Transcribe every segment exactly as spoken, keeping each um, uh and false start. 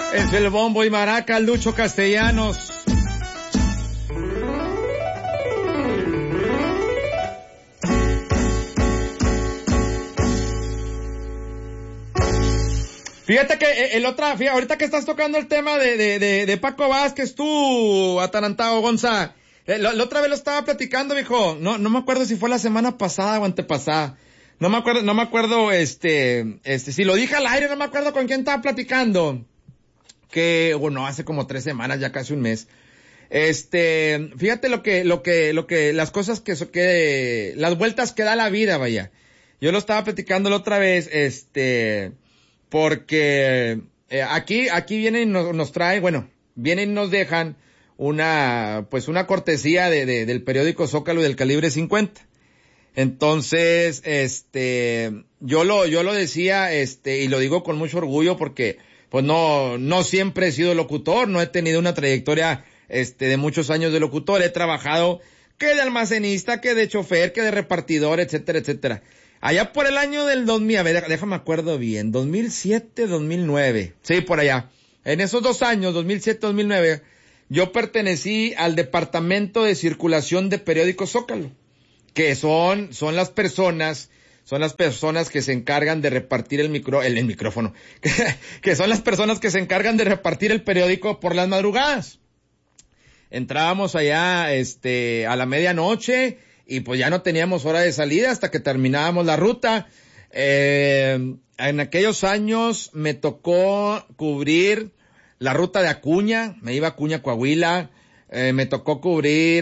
Es el bombo y maraca, Lucho Castellanos. Fíjate que el otra, fíjate, ahorita que estás tocando el tema de, de, de, de Paco Vázquez, tú, atarantado Gonza, eh, la, la otra vez lo estaba platicando, viejo, no, no me acuerdo si fue la semana pasada o antepasada, no me acuerdo, no me acuerdo, este, este, si lo dije al aire, no me acuerdo con quién estaba platicando, que, bueno, hace como tres semanas, ya casi un mes, este, fíjate lo que, lo que, lo que, las cosas que, que, las vueltas que da la vida, vaya, yo lo estaba platicando la otra vez, este, porque eh, aquí aquí vienen y nos, nos traen, bueno, vienen y nos dejan una, pues una cortesía de, de del periódico Zócalo y del Calibre cincuenta. Entonces, este, yo lo yo lo decía, este, y lo digo con mucho orgullo porque, pues no no siempre he sido locutor, no he tenido una trayectoria, este, de muchos años de locutor, he trabajado que de almacenista, que de chofer, que de repartidor, etcétera, etcétera. Allá por el año del dos mil, a ver, déjame acuerdo bien, dos mil siete, dos mil nueve, sí, por allá. En esos dos años, dos mil siete, dos mil nueve, yo pertenecí al departamento de circulación de periódico Zócalo, que son, son las personas, son las personas que se encargan de repartir el micro, el, el micrófono, que, que son las personas que se encargan de repartir el periódico por las madrugadas. Entrábamos allá, este, a la medianoche, y pues ya no teníamos hora de salida hasta que terminábamos la ruta. Eh, en aquellos años me tocó cubrir la ruta de Acuña, me iba a Acuña, Coahuila, eh, me tocó cubrir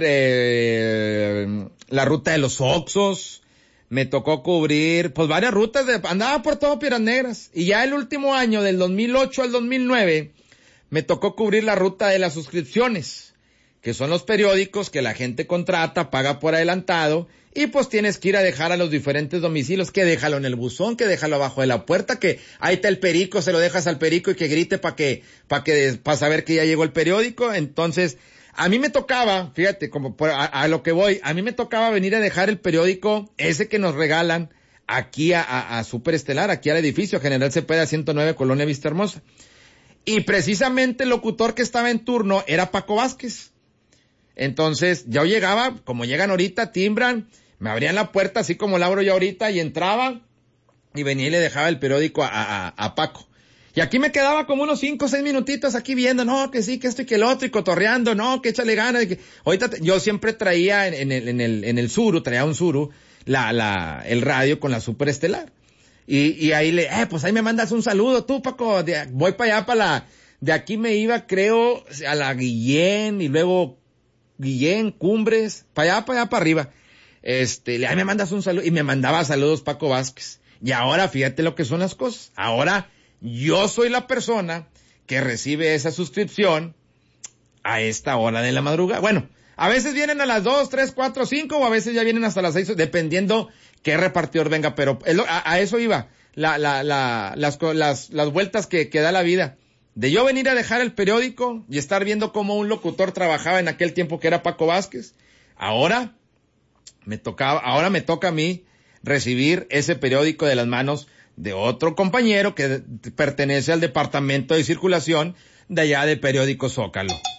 eh, la ruta de los Oxos, me tocó cubrir pues varias rutas, de, andaba por todo Piedras Negras. Y ya el último año, del dos mil ocho al dos mil nueve, me tocó cubrir la ruta de las suscripciones, que son los periódicos que la gente contrata, paga por adelantado, y pues tienes que ir a dejar a los diferentes domicilios, que déjalo en el buzón, que déjalo abajo de la puerta, que ahí está el perico, se lo dejas al perico y que grite para que, para que, para saber que ya llegó el periódico. Entonces, a mí me tocaba, fíjate, como por, a, a lo que voy, a mí me tocaba venir a dejar el periódico, ese que nos regalan, aquí a, a, a Superestelar, aquí al edificio General Cepeda ciento nueve, Colonia Vista Hermosa. Y precisamente el locutor que estaba en turno era Paco Vázquez. Entonces, yo llegaba, como llegan ahorita, timbran, me abrían la puerta así como la abro yo ahorita y entraba y venía y le dejaba el periódico a, a, a Paco. Y aquí me quedaba como unos cinco o seis minutitos aquí viendo, no, que sí, que esto y que el otro, y cotorreando, no, que échale ganas. Que... Ahorita te... yo siempre traía en, en el, en el, en el Suru, traía un Suru, la, la, el radio con la Superestelar. Y, y ahí le, eh, pues ahí me mandas un saludo tú, Paco, de, voy para allá, para la, de aquí me iba, creo, a la Guillén y luego Guillén, Cumbres, para allá, para allá, para arriba. Este, le, ahí me mandas un saludo, y me mandaba saludos Paco Vázquez. Y ahora, fíjate lo que son las cosas. Ahora, yo soy la persona que recibe esa suscripción a esta hora de la madrugada. Bueno, a veces vienen a las dos, tres, cuatro, cinco, o a veces ya vienen hasta las seis, dependiendo qué repartidor venga, pero a, a eso iba, la, la, la, las, las, las vueltas que, que da la vida. De yo venir a dejar el periódico y estar viendo cómo un locutor trabajaba en aquel tiempo que era Paco Vázquez, ahora me tocaba, ahora me toca a mí recibir ese periódico de las manos de otro compañero que pertenece al departamento de circulación de allá de Periódico Zócalo.